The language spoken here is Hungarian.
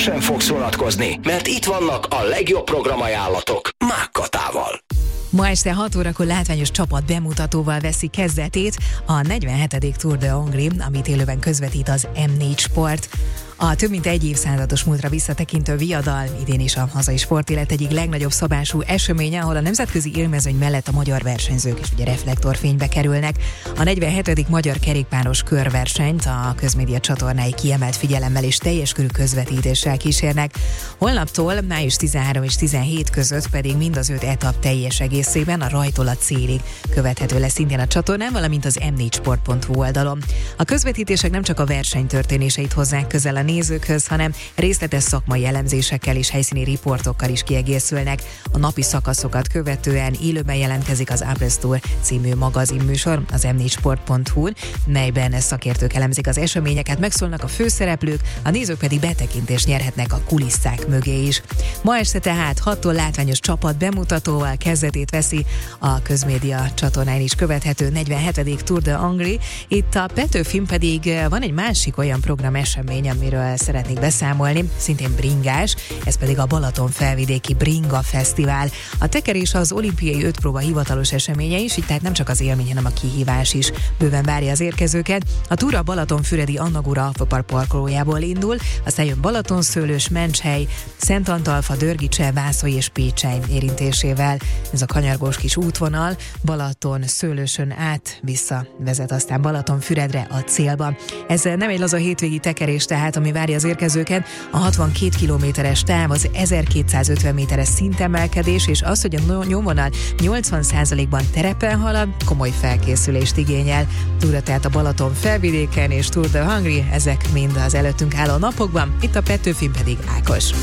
szívesen fogsz vonatkozni, mert itt vannak a legjobb programajánlatok Mák Katával. Ma este 6 órakor látványos csapat bemutatóval veszi kezdetét a 47. Tour de Hongrie, amit élőben közvetít az M4 Sport. A több mint egy évszázados múltra visszatekintő viadal idén is a hazai sportélet egyik legnagyobb szabású eseménye, ahol a nemzetközi élmezőny mellett a magyar versenyzők is ugye reflektorfénybe kerülnek. A 47. magyar kerékpáros körversenyt a közmédia csatornái kiemelt figyelemmel és teljes körű közvetítéssel kísérnek. Holnaptól május 13 és 17 között pedig mind az 5 etap teljes egészében a rajtól a célig követhető lesz szintén a csatornán, valamint az m4sport.hu oldalon. A közvetítések nem csak a verseny történéseit hozzák közel a nézőkhöz, hanem részletes szakmai elemzésekkel és helyszíni riportokkal is kiegészülnek. A napi szakaszokat követően élőben jelentkezik az Après Tour című magazinműsor az m4sport.hu-n, melyben szakértők elemzik az eseményeket, megszólnak a főszereplők, a nézők pedig betekintést nyerhetnek a kulisszák mögé is. Ma este tehát 6-tól látványos csapat bemutatóval kezdetét veszi a közmédia csatornán is követhető 47. Tour de Hongrie. Itt a Petőfin pedig van egy másik olyan programesemény, amiről szeretnék beszámolni, szintén bringás, ez pedig a Balaton felvidéki Bringa Fesztivál. A tekerés az olimpiai 5 próba hivatalos eseménye is, így tehát nem csak az élmény, hanem a kihívás is bőven várja az érkezőket. A túra Balatonfüredi Annagura Alfapark parkolójából indul, aztán jön Balatonszőlős, Mencshely, Szentantalfa, Dörgicse, Vászói és Pécsely érintésével. Ez a kanyargós kis útvonal Balatonszőlősön át vissza vezet aztán Balatonfüredre a célba. Ez nem egy laza hétvégi tekerés, tehát ami várja az érkezőket, a 62 kilométeres táv, az 1250 méteres szintemelkedés, és az, hogy a nyomvonal 80%-ban terepen halad, komoly felkészülést igényel. Túra tehát a Balaton felvidéken és Tour de Hongrie, ezek mind az előttünk álló napokban, itt a Petőfin pedig Ákos.